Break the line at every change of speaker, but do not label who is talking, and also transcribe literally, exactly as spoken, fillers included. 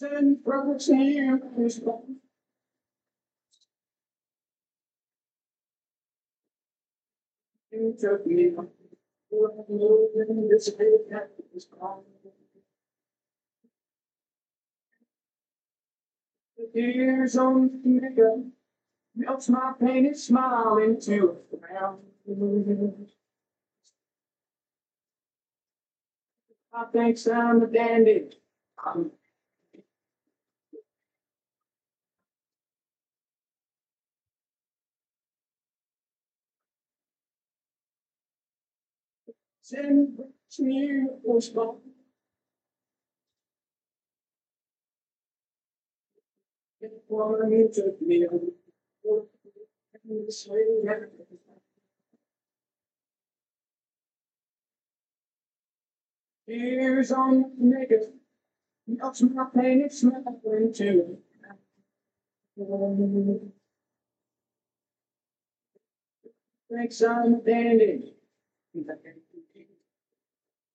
Ten brothers here is born. You took me on. This is gone. The tears on the nigga melts my painted smile into a frown. I think I'm a dandy. I'm ten brothers here is born. You took me on. Tears on the nigga melts my painted smile into a frown. Thanks, I'm a dandy.